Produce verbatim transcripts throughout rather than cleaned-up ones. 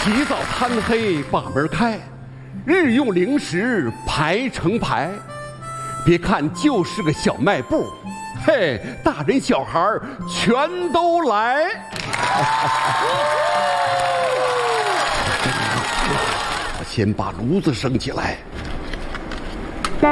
起早贪黑把门开，日用零食排成排。别看就是个小卖部，嘿，大人小孩全都来。我先把炉子升起来。 哇，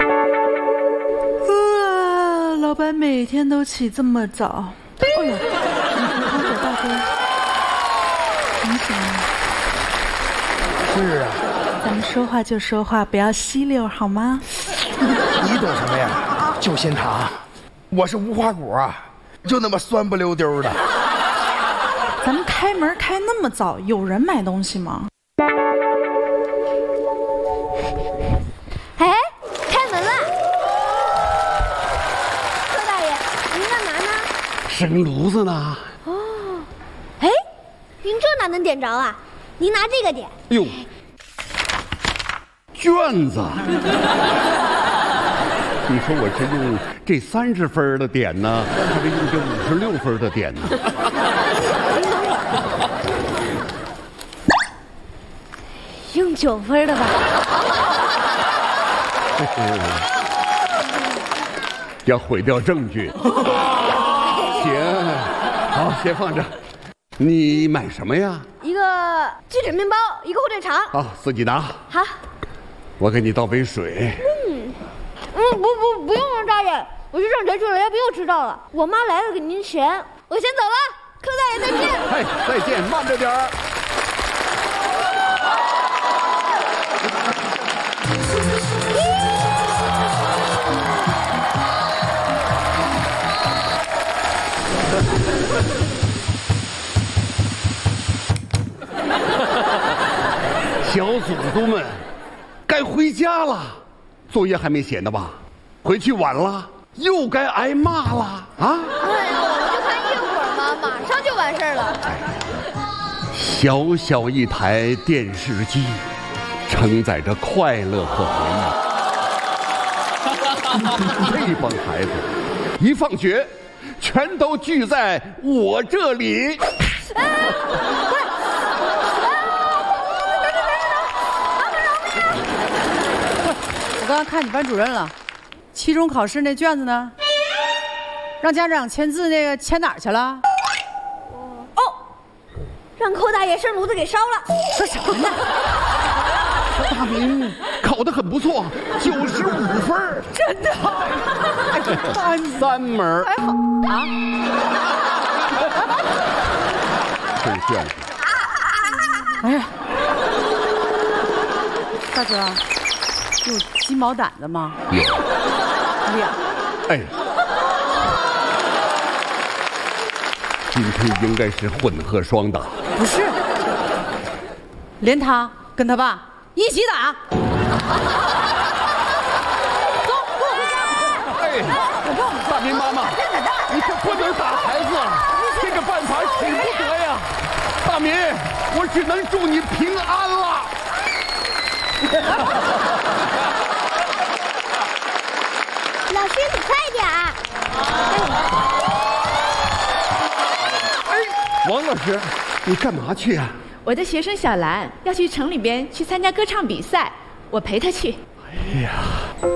老板每天都起这么早。哎呦，你喝酒大哥，醒醒啊！ 是啊， 咱们说话就说话，不要吸溜好吗？ 你懂什么呀？就鲜糖，我是无花果啊，就那么酸不溜丢的。 咱们开门开那么早，有人买东西吗？ 哎，开门了！柯大爷，您干嘛呢？ 生炉子呢。 哦，哎，您这哪能点着啊？您拿这个点。 哟，卷子。你说我是用这三十分的点呢，还是用这五十六分的点呢？ 用九分的吧。 要毁掉证据。行，好，先放着。你买什么呀？ 一个鸡腿面包，一个火腿肠。 啊，自己拿。 好。 我给你倒杯水。 嗯。嗯，不不不用了，大爷，我去上学去了，要不又迟到了。我妈来了给您钱，我先走了，柯大爷再见。 哎，再见，慢着点儿。小祖宗们，该回家了。作业还没写呢吧？回去晚了又该挨骂了啊！ 哎呀，我们就看一会儿嘛，马上就完事儿了。 小小一台电视机，承载着快乐和回忆。这帮孩子，一放学，全都聚在我这里。 哎，快！ 我刚刚看你班主任了，期中考试那卷子呢？让家长签字那个签哪儿去了？ 哦，让寇大爷生炉子给烧了。 说什么呢？ 大明考得很不错，九十五分， 真的？ 三三门还好啊。 这卷子。 哎呀，大哥。有鸡毛掸子吗？ 有， 俩。 哎，今天应该是混合双打。 不是，连他跟他爸一起打。走，跟我回家。 哎，大明妈妈，你可不能打孩子，这个办法使不得呀。大明，我只能祝你平安了。 老师，你快点儿！ 哎，王老师，你干嘛去啊？ 我的学生小兰要去城里边去参加歌唱比赛，我陪她去。 哎呀。